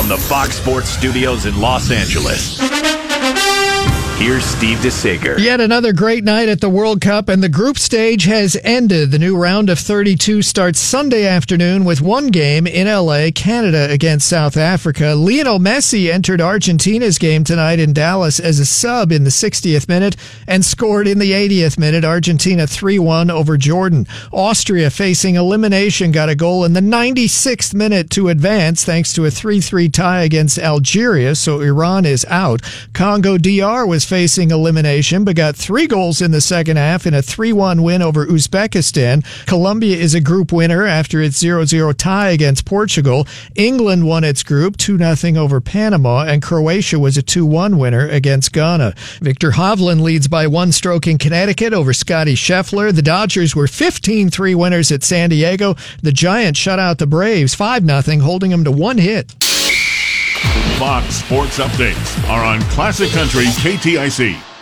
from the Fox Sports Studios in Los Angeles, here's Steve DeSager. Yet another great night at the World Cup, and the group stage has ended. The new round of 32 starts Sunday afternoon with one game in L.A., Canada against South Africa. Lionel Messi entered Argentina's game tonight in Dallas as a sub in the 60th minute and scored in the 80th minute. Argentina 3-1 over Jordan. Austria, facing elimination, got a goal in the 96th minute to advance thanks to a 3-3 tie against Algeria, so Iran is out. Congo DR was facing elimination but got 3 goals in the second half in a 3-1 win over Uzbekistan. Colombia is a group winner after its 0-0 tie against Portugal. England won its group 2-0 over Panama, and Croatia was a 2-1 winner against Ghana. Victor Hovland leads by 1 stroke in Connecticut over Scotty Scheffler. The Dodgers were 15-3 winners at San Diego. The Giants shut out the Braves 5-0, holding them to 1 hit. Fox Sports Updates are on Classic Country KTIC.